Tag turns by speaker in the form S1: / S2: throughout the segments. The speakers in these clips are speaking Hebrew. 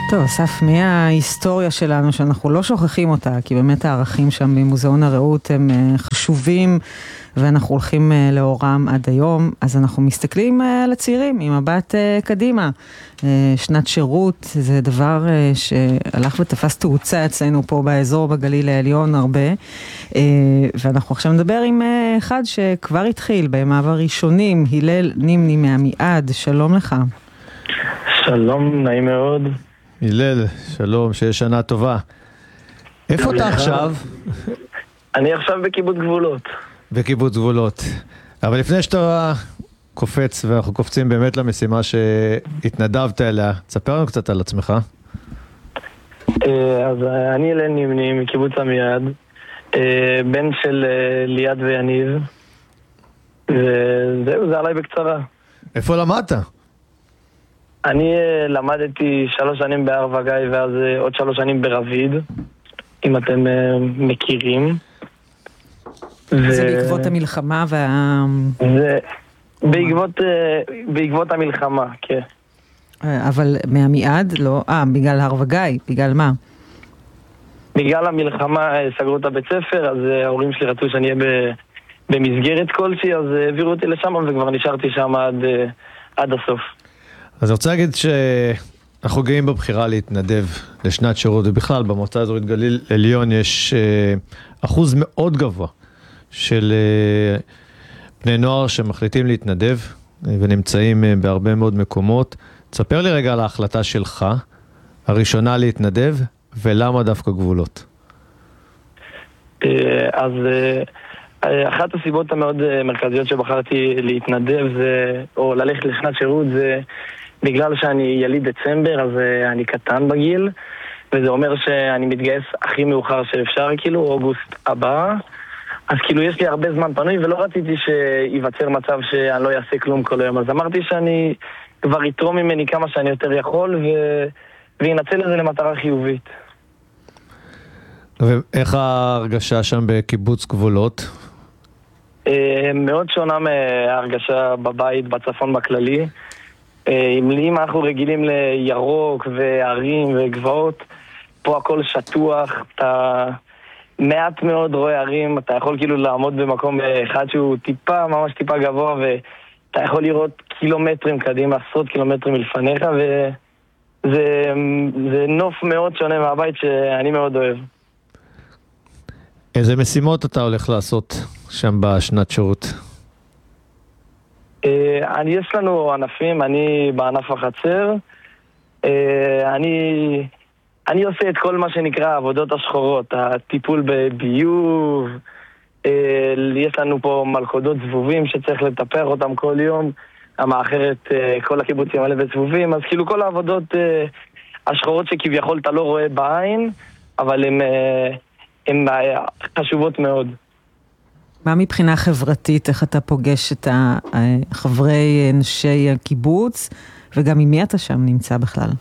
S1: טוב, אסף, מההיסטוריה שלנו שאנחנו לא שוכחים אותה, כי באמת הערכים שם במוזיאון הרעות הם חשובים ואנחנו הולכים לאורם עד היום, אז אנחנו מסתכלים על הצעירים עם מבט קדימה. שנת שירות זה דבר שהלך ותפס תאוצה אצלנו פה באזור בגליל העליון הרבה, ואנחנו עכשיו נדבר עם אחד שכבר התחיל בימיו הראשונים, הלל נימני מעמיעד. שלום לך.
S2: שלום, נעים מאוד.
S3: הלל, שלום, שיש שנה טובה. איפה אתה עכשיו?
S2: אני עכשיו בקיבוץ גבולות.
S3: בקיבוץ גבולות. אבל לפני שאתה קופץ, ואנחנו קופצים באמת למשימה שהתנדבת אליה, תספר לנו קצת על עצמך.
S2: אז אני הלל נימני מקיבוץ עמיעד, בן של ליעד ויניב, וזהו, זה עליי בקצרה.
S3: איפה למדת?
S2: אני למדתי 3 שנים בהר וגיא ואז עוד 3 שנים ברביד, אם אתם מכירים.
S1: זה בעקבות המלחמה
S2: זה בעקבות המלחמה, כן.
S1: אבל מעמיעד לא, בגלל הר וגיא, בגלל מה?
S2: בגלל המלחמה סגרו את הבית ספר, אז ההורים שלי רצו שאני אהיה במסגרת כלשהי, אז העבירו אותי לשם וכבר נשארתי שם עד הסוף.
S3: אז אני רוצה להגיד שאנחנו גאים בבחירה להתנדב לשנת שירות, ובכלל במועצה האזורית גליל עליון יש אחוז מאוד גבוה של בני נוער שמחליטים להתנדב ונמצאים בהרבה מאוד מקומות. תספר לי רגע על ההחלטה שלך, הראשונה להתנדב, ולמה דווקא גבולות?
S2: אז אחת הסיבות המאוד מרכזיות שבחרתי להתנדב או ללכת לשנת שירות זה בגלל שאני יליד דצמבר, אז אני קטן בגיל, וזה אומר שאני מתגייס הכי מאוחר שאפשר, כאילו אוגוסט הבא, אז כאילו יש לי הרבה זמן פנוי ולא רציתי שיווצר מצב שאני לא אעשה כלום כל היום, אז אמרתי שאני כבר יתרום ממני כמה שאני יותר יכול וינצל את זה למטרה חיובית.
S3: ואיך ההרגשה שם בקיבוץ גבולות?
S2: מאוד שונה מההרגשה בבית, בצפון בכללי. אם אנחנו רגילים לירוק וערים וגבעות, פה הכל שטוח, אתה מעט מאוד רואה ערים, אתה יכול כאילו לעמוד במקום אחד שהוא טיפה, ממש טיפה גבוה, ואתה יכול לראות קילומטרים קדימה, 10 קילומטרים מלפניך, וזה נוף מאוד שונה מהבית שאני מאוד אוהב.
S3: איזה משימות אתה הולך לעשות שם בשנת שירות?
S2: יש לנו ענפים, אני בענף החצר, אני עושה את כל מה שנקרא העבודות השחורות, הטיפול בביוב, יש לנו פה מלכודות זבובים שצריך לטפח אותם כל יום, המאחרת כל הקיבוצים האלה בזבובים, אז כאילו כל העבודות השחורות שכביכול אתה לא רואה בעין, אבל הן חשובות מאוד.
S1: מה מבחינה חברתית, איך אתה פוגש את חברי אנשי הקיבוץ, וגם עם מי אתה שם נמצא בכלל?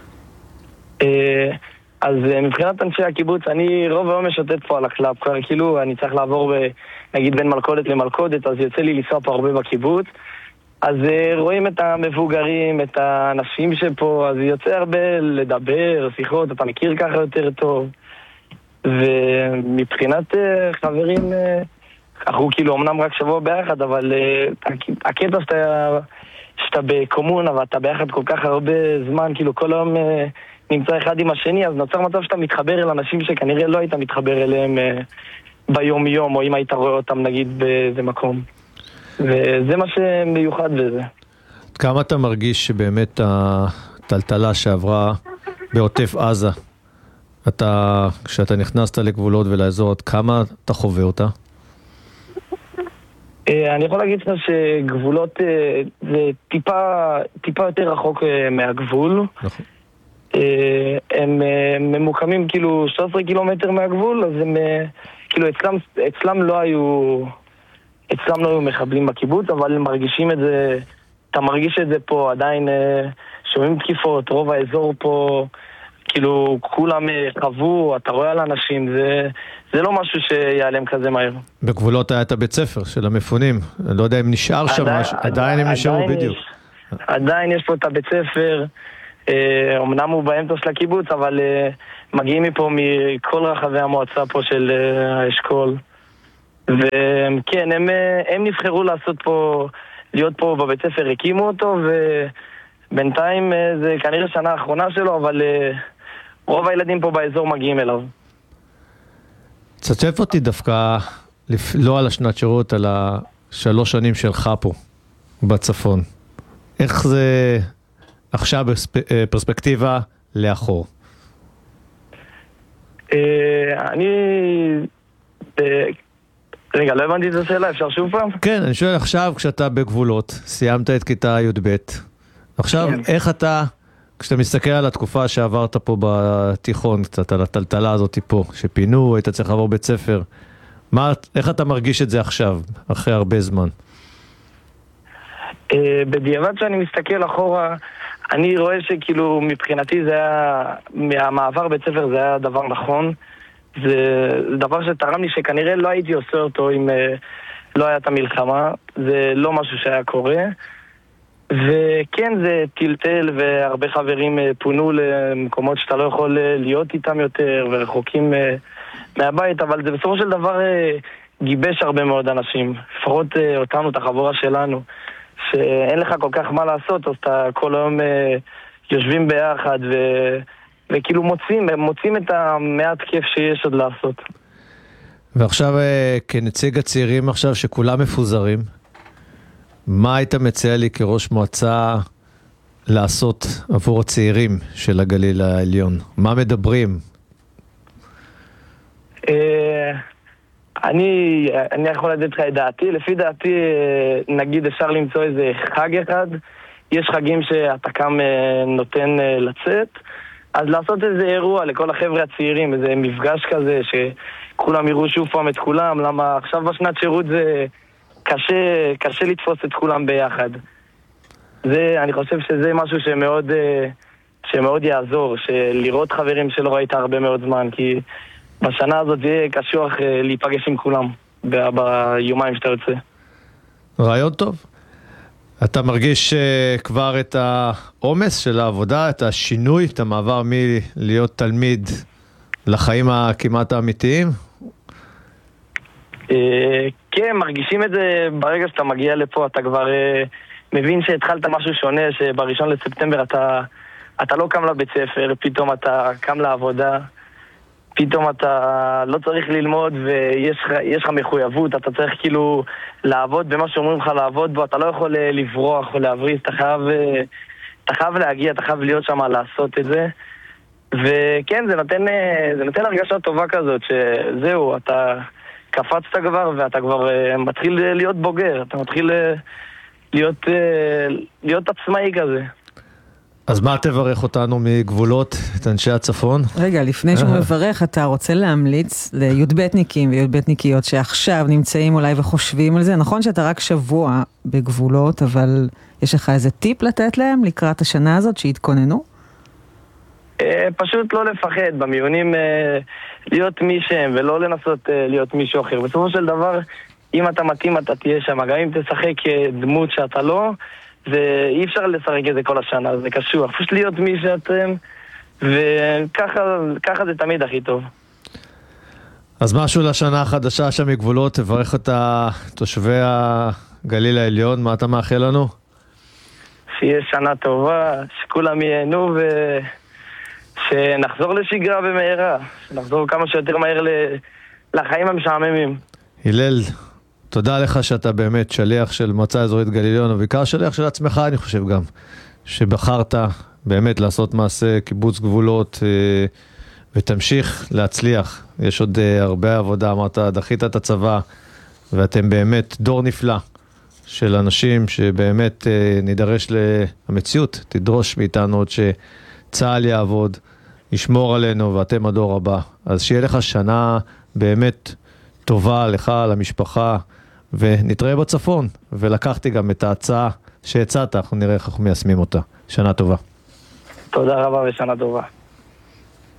S2: אז מבחינת אנשי הקיבוץ, אני רוב היום משוטט פה על הקלאב, כאילו אני צריך לעבור נגיד בין מלכודת למלכודת, אז יוצא לי לנסוע פה הרבה בקיבוץ, אז רואים את המבוגרים, את האנשים שפה, אז יוצא הרבה לדבר, שיחות, אתה מכיר ככה יותר טוב. ומבחינת חברים, אנחנו כאילו אמנם רק שבוע ביחד, אבל הקטע שאתה בקומונה ואתה ביחד כל כך הרבה זמן, כאילו כל היום נמצא אחד עם השני, אז נוצר מצב שאתה מתחבר אל אנשים שכנראה לא היית מתחבר אליהם ביום יום, או אם היית רואה אותם נגיד באיזה מקום. וזה מה שמיוחד בזה.
S3: כמה אתה מרגיש שבאמת הטלטלה שעברה בעוטף עזה, כשאתה נכנסת לגבולות ולאזור, עד כמה אתה חווה אותה?
S2: אני יכול להגיד לך שגבולות זה טיפה יותר רחוק מהגבול. נכון. הם ממוקמים כאילו 13 קילומטר מהגבול, אז הם כאילו אצלם לא היו מחבלים בקיבוץ, אבל הם מרגישים את זה, אתה מרגיש את זה פה, עדיין שומעים תקיפות, רוב האזור פה כאילו כולם חוו, אתה רואה על אנשים, זה לא משהו שיעלם כזה מהר.
S3: בגבולות היה את הבית ספר של המפונים, אני לא יודע אם נשאר שם משהו, עדיין הם נשארו בדיוק.
S2: עדיין יש פה את הבית ספר, אמנם הוא באמצע של הקיבוץ, אבל מגיעים מפה מכל רחבי המועצה פה של האשכול. וכן, הם נבחרו להיות פה בבית ספר, הקימו אותו, ובינתיים זה כנראה שנה האחרונה שלו, אבל רוב הילדים פה באזור מגיעים אליו.
S3: תשתף אותי דווקא, לא על השנת שירות, על 3 שנים שלך פה, בצפון. איך זה עכשיו בפרספקטיבה לאחור?
S2: רגע, לא הבנתי את השאלה, אפשר שוב פעם?
S3: כן, אני שואל עכשיו, כשאתה בגבולות, סיימת את כיתה י"ב, עכשיו, איך אתה, כשאתה מסתכל על התקופה שעברת פה בתיכון, קצת על הטלטלה הזאת פה, שפינו, היית צריך לעבור בית ספר, איך אתה מרגיש את זה עכשיו, אחרי הרבה זמן?
S2: בדיעבד שאני מסתכל אחורה, אני רואה שכאילו מבחינתי זה היה, מהמעבר בית ספר זה היה דבר נכון, זה דבר שתרם לי שכנראה לא הייתי עושה אותו אם לא היה את המלחמה, זה לא משהו שהיה קורה, וכן זה טלטל והרבה חברים פונו למקומות שאתה לא יכול להיות איתם יותר ורחוקים מהבית, אבל זה בסופו של דבר גיבש הרבה מאוד אנשים, לפחות אותנו, את החבורה שלנו, שאין לך כל כך מה לעשות, אז אתה כל היום יושבים ביחד וכאילו מוצאים את המעט כיף שיש עוד לעשות.
S3: ועכשיו כנציג הצעירים עכשיו שכולם מפוזרים, מה היית מציע לי כראש מועצה לעשות עבור הצעירים של הגליל העליון? מה מדברים?
S2: אני יכול לדעת לך את דעתי. לפי דעתי, נגיד אפשר למצוא איזה חג אחד. יש חגים שאתה קם נותן לצאת, אז לעשות איזה אירוע לכל החבר'ה הצעירים, איזה מפגש כזה שכולם יראו שוב פעם את כולם, למה עכשיו בשנת שירות זה קשה לתפוס את כולם ביחד. אני חושב שזה משהו שמאוד יעזור, שלראות חברים שלא ראית הרבה מאוד זמן, כי בשנה הזאת זה יהיה קשוח להיפגש עם כולם ביומיים שאתה יוצא.
S3: רעיון טוב. אתה מרגיש כבר את העומס של העבודה, את השינוי, את המעבר מלהיות תלמיד לחיים הכמעט האמיתיים?
S2: כן, מרגישים את זה ברגע שאתה מגיע לפה, אתה כבר מבין שהתחלת משהו שונה, שב1 לספטמבר אתה לא קם לבית ספר, פתאום אתה קם לעבודה, פתאום אתה לא צריך ללמוד ויש לך מחויבות, אתה צריך כאילו לעבוד במה שאומרים לך לעבוד בו, אתה לא יכול לברוח או להבריז, אתה חייב להגיע, אתה חייב להיות שם לעשות את זה. וכן, זה נותן הרגשה טובה כזאת, שזהו, אתה קפצת כבר ואתה כבר מתחיל להיות בוגר, אתה מתחיל להיות עצמאי כזה.
S3: אז מה תברך אותנו מגבולות, את אנשי הצפון?
S1: רגע, לפני שהוא מברך, אתה רוצה להמליץ לי"בניקים וי"בניקיות שעכשיו נמצאים אולי וחושבים על זה? נכון שאתה רק שבוע בגבולות, אבל יש לך איזה טיפ לתת להם לקראת השנה הזאת שהתכוננו?
S2: פשוט לא לפחד במיונים, להיות מי שהם ולא לנסות להיות מישהו אחר. בסופו של דבר, אם אתה מתאים אתה תהיה שם, גם אם תשחק דמות שאתה לא, ואי אפשר לשחק את זה כל השנה, זה קשוח. פשוט להיות מי שאתם, וככה זה תמיד הכי טוב.
S3: אז משהו לשנה החדשה שם מגבולות, תברך את תושבי הגליל העליון, מה אתה מאחל לנו?
S2: שיהיה שנה טובה, שכולם ייהנו שנחזור לשגרה במהרה, שנחזור כמה שיותר מהר לחיים המשעממים.
S3: הלל, תודה לך שאתה באמת שליח של מועצה אזורית גליל עליון, ובעיקר שליח של עצמך, אני חושב גם, שבחרת באמת לעשות מעשה קיבוץ גבולות, ותמשיך להצליח. יש עוד הרבה עבודה, אמרת, דחית את הצבא, ואתם באמת דור נפלא של אנשים שבאמת נידרש למציאות, תדרוש מאיתנו עוד שצה"ל יעבוד, ישמור עלינו, ואתם הדור הבא. אז שיהיה לך שנה באמת טובה לך, למשפחה, ונתראה בצפון. ולקחתי גם את ההצעה שהצעת, אנחנו נראה איך אנחנו מיישמים אותה. שנה טובה.
S2: תודה רבה ושנה טובה.